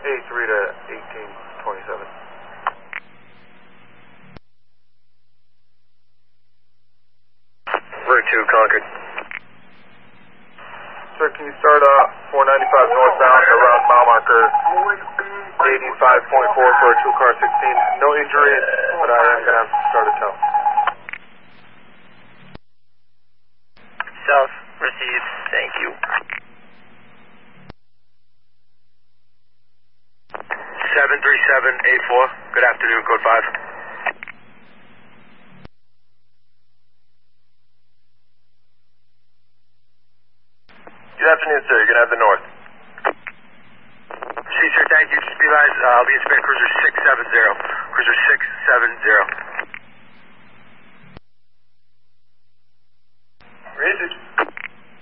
83 to 1827. Route 2, Concord. Sir, can you start 495 northbound around mile marker 85.4 for a 2-car 16? No injuries, but I am going to have to start a tow. South, received. Thank you. 73784. Good afternoon, code 5. Good afternoon, sir. You're going to have the north. See, sir, thank you. Just be advised, I'll be expecting cruiser 670. Cruiser 670. Received.